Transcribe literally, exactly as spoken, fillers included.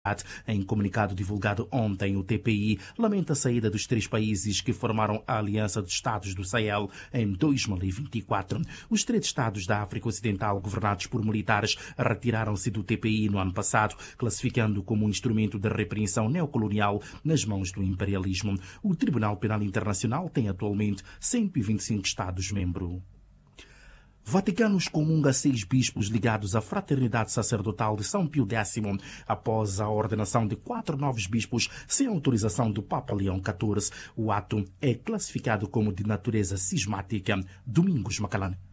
Em comunicado divulgado ontem, o T P I lamenta a saída dos três países que formaram a Aliança dos Estados do Sahel em dois mil e vinte e quatro. Os três estados da África Ocidental governados por militares retiraram-se do T P I no ano passado, classificando como um instrumento de repreensão neocolonial nas mãos do imperialismo. O Tribunal Penal Internacional tem atualmente cento e vinte e cinco Estados-membros. Vaticano excomunga seis bispos ligados à Fraternidade Sacerdotal de São Pio X, após a ordenação de quatro novos bispos sem autorização do Papa Leão quatorze. O ato é classificado como de natureza cismática. Domingos Macalane.